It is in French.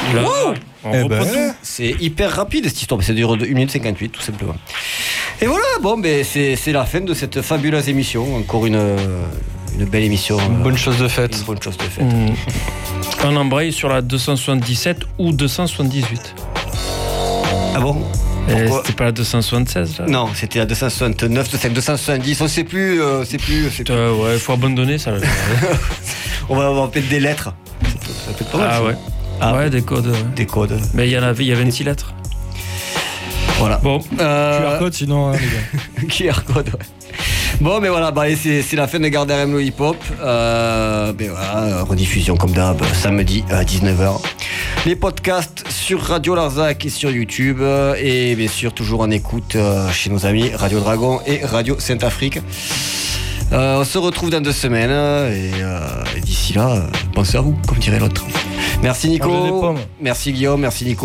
Là, Wow. on reprend tout. C'est hyper rapide cette histoire, ça dure 1 minute 58 tout simplement. Et voilà, bon, ben, c'est la fin de cette fabuleuse émission. Encore une belle émission. Une bonne chose de faite. Une bonne chose de faite. On embraye sur la 277 ou 278. Ah bon? C'était pas la 276 là? Non, c'était la 269, 270, on sait plus. Ouais, il faut abandonner ça. On va mettre des lettres. Ça peut être pas mal. Ah ça. ouais. Ouais, des codes. Ouais. Des codes. Mais il y avait 26 lettres. Voilà. Bon. QR code sinon, hein, les gars. QR code, ouais. Bon, mais voilà, c'est la fin de Garde RM le hip-hop. Ben voilà, rediffusion comme d'hab, samedi à 19h. Les podcasts sur Radio Larzac et sur YouTube. Et bien sûr, toujours en écoute chez nos amis Radio Dragon et Radio Sainte-Afrique. On se retrouve dans 2 semaines. Et d'ici là, pensez à vous, comme dirait l'autre. Merci Nico. Mangez des pommes. Merci Guillaume, merci Nico.